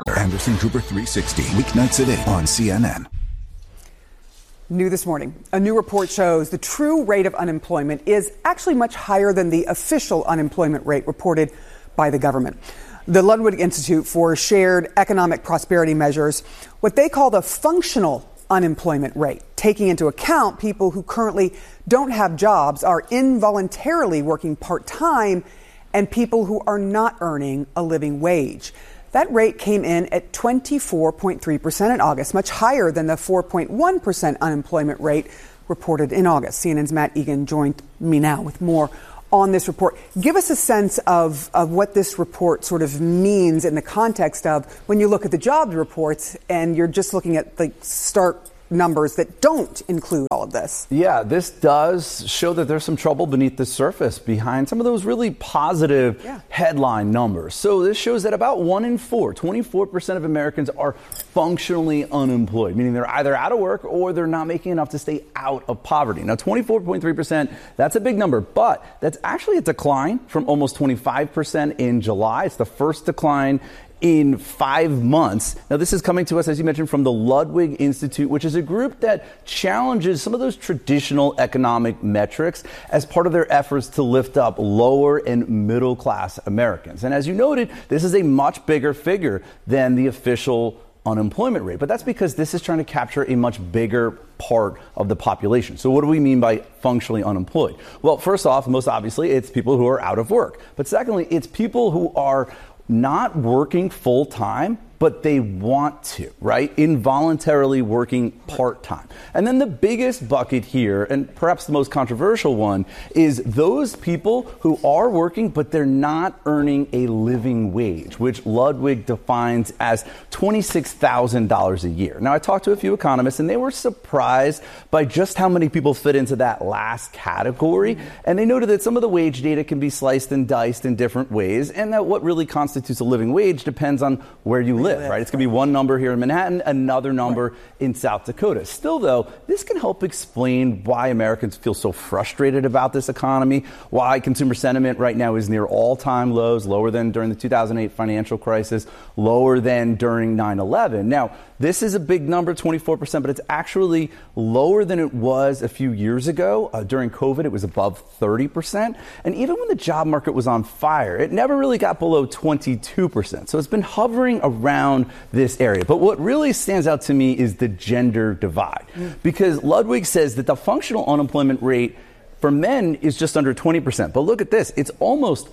Anderson Cooper 360, weeknights at 8 on CNN. New this morning, a new report shows the true rate of unemployment is actually much higher than the official unemployment rate reported by the government. The Ludwig Institute for Shared Economic Prosperity measures what they call the functional unemployment rate, taking into account people who currently don't have jobs, are involuntarily working part-time, and people who are not earning a living wage. That rate came in at 24.3% in August, much higher than the 4.1% unemployment rate reported in August. CNN's Matt Egan joined me now with more on this report. Give us a sense of what this report sort of means in the context of when you look at the jobs reports and you're just looking at the stark numbers that don't include all of this. Yeah, this does show that there's some trouble beneath the surface behind some of those really positive headline numbers. So this shows that about 1 in 4, 24% of Americans are functionally unemployed, meaning they're either out of work or they're not making enough to stay out of poverty. Now, 24.3%, that's a big number, but that's actually a decline from almost 25% in July. It's the first decline in 5 months. Now, this is coming to us, as you mentioned, from the Ludwig Institute, which is a group that challenges some of those traditional economic metrics as part of their efforts to lift up lower and middle class Americans. And as you noted, this is a much bigger figure than the official unemployment rate. But that's because this is trying to capture a much bigger part of the population. So what do we mean by functionally unemployed? Well, first off, most obviously, it's people who are out of work. But secondly, it's people who are not working full time, but they want to, right? Involuntarily working part-time. And then the biggest bucket here, and perhaps the most controversial one, is those people who are working, but they're not earning a living wage, which Ludwig defines as $26,000 a year. Now, I talked to a few economists, and they were surprised by just how many people fit into that last category. And they noted that some of the wage data can be sliced and diced in different ways, and that what really constitutes a living wage depends on where you live. Right? It's going to be one number here in Manhattan, another number in South Dakota. Still, though, this can help explain why Americans feel so frustrated about this economy, why consumer sentiment right now is near all-time lows, lower than during the 2008 financial crisis, lower than during 9/11. Now, this is a big number, 24%, but it's actually lower than it was a few years ago. During COVID, it was above 30%. And even when the job market was on fire, it never really got below 22%. So it's been hovering around this area. But what really stands out to me is the gender divide, because Ludwig says that the functional unemployment rate for men is just under 20%. But look at this. It's almost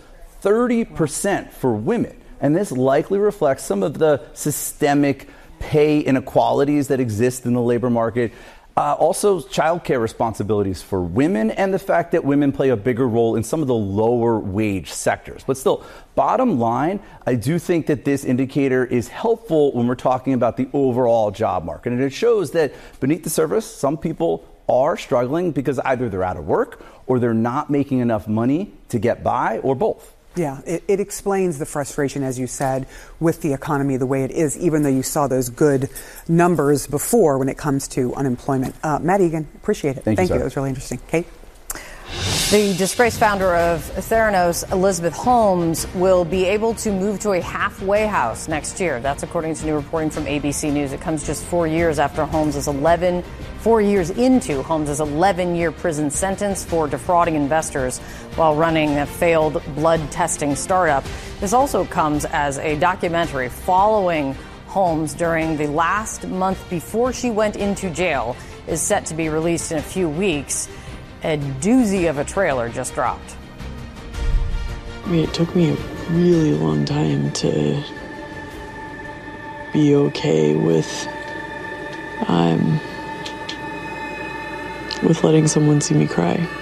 30% for women. And this likely reflects some of the systemic pay inequalities that exist in the labor market. Also, childcare responsibilities for women and the fact that women play a bigger role in some of the lower wage sectors. But still, bottom line, I do think that this indicator is helpful when we're talking about the overall job market. And it shows that beneath the surface, some people are struggling because either they're out of work or they're not making enough money to get by, or both. Yeah, it explains the frustration, as you said, with the economy the way it is, even though you saw those good numbers before when it comes to unemployment. Matt Egan, appreciate it. Thank you. That was really interesting. Kate? The disgraced founder of Theranos, Elizabeth Holmes, will be able to move to a halfway house next year. That's according to new reporting from ABC News. It comes just 4 years after 4 years into Holmes' 11-year prison sentence for defrauding investors while running a failed blood testing startup. This also comes as a documentary following Holmes during the last month before she went into jail is set to be released in a few weeks. A doozy of a trailer just dropped. I mean, it took me a really long time to be okay with letting someone see me cry.